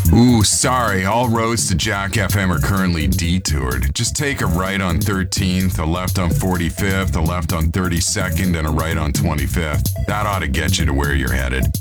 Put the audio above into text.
Ooh, sorry. All roads to Jack FM are currently detoured. Just take a right on 13th, a left on 45th, a left on 32nd, and a right on 25th. That ought to get you to where you're headed.